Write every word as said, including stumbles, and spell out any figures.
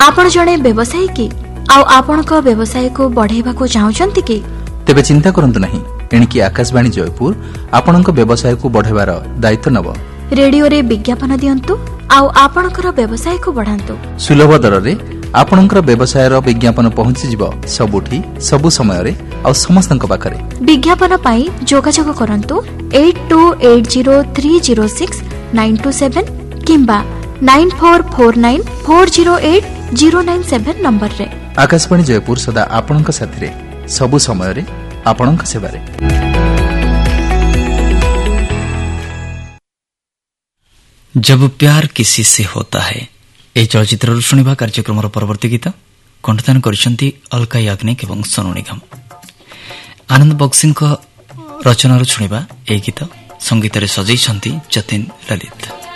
आपण जणे व्यवसायी कि आउ आपणक व्यवसाय को बढ़ाइबा को चाहुचंती कि तेबे चिंता करंतु नहीं एणिकी आकाशवाणी जयपुर आपणक व्यवसाय को बढ़ाइबार दायित्व नब रेडियो रे विज्ञापन दियंतु आउ आपणकर व्यवसाय को बढ़ांतु सुलभ दर रे आपणकर व्यवसाय रो विज्ञापन पहुंची जिवो सबुठी सबु समय रे आ समस्तक पाखरे विज्ञापन पाई जोगाजोग करंतु eight to eight zero three zero six nine to seven किंबा nine four four nine four zero eight zero nine seven number रे। आकाशवाणी जयपुर सदा आपणक साथी रे सबु समय रे आपणक सेवा रे। जब प्यार किसी से होता है ए चलचित्र शुणा कार्यक्रम परवर्ती गीत कंठदान करिसेंती अलका याग्निक एवं सोनू निगम। आनंद बक्सी रचना शुणा ए गीत संगीत रे सजैछंती जतिन ललित।